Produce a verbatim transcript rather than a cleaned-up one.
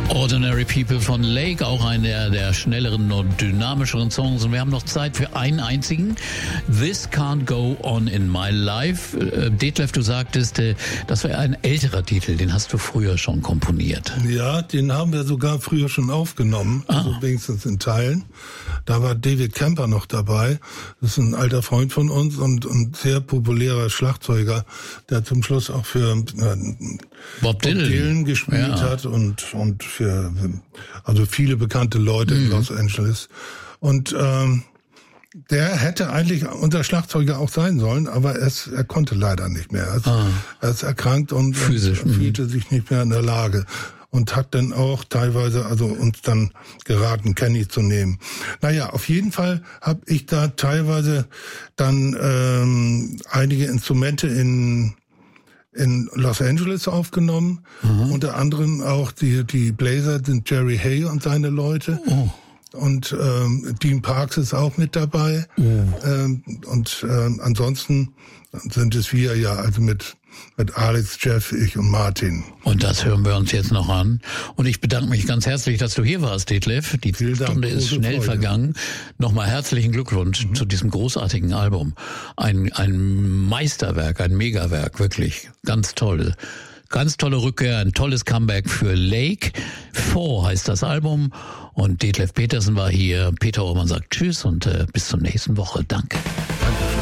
Ordinary People von Lake, auch einer der schnelleren und dynamischeren Songs. Und wir haben noch Zeit für einen einzigen. This Can't Go On in My Life. Äh, Detlef, du sagtest, äh, das war ein älterer Titel, den hast du früher schon komponiert. Ja, den haben wir sogar früher schon aufgenommen, ah. also wenigstens in Teilen. Da war David Kemper noch dabei. Das ist ein alter Freund von uns und, und sehr populärer Schlagzeuger, der zum Schluss auch für äh, Bob Dylan, Bob Dylan gespielt ja. hat und, und für also viele bekannte Leute mhm. in Los Angeles. Und ähm, der hätte eigentlich unser Schlagzeuger auch sein sollen, aber es, er konnte leider nicht mehr. Er ist, ah. er ist erkrankt und, Physisch, und fühlte mhm. sich nicht mehr in der Lage. Und hat dann auch teilweise also uns dann geraten, Kenny zu nehmen. Naja, auf jeden Fall habe ich da teilweise dann ähm, einige Instrumente in in Los Angeles aufgenommen. Mhm. Unter anderem auch die die Blazer sind Jerry Hay und seine Leute. Oh. Und ähm, Dean Parks ist auch mit dabei. Mhm. Ähm, und ähm, ansonsten sind es wir ja, also mit mit Alex, Jeff, ich und Martin. Und das hören wir uns jetzt noch an. Und ich bedanke mich ganz herzlich, dass du hier warst, Detlef. Die Vielen Stunde Dank, ist schnell Freude. vergangen. Nochmal herzlichen Glückwunsch mhm. zu diesem großartigen Album. Ein, ein Meisterwerk, ein Megawerk, wirklich. Ganz toll. Ganz tolle Rückkehr, ein tolles Comeback für Lake. Four heißt das Album. Und Detlef Petersen war hier. Peter Orman sagt Tschüss und äh, bis zur nächsten Woche. Danke.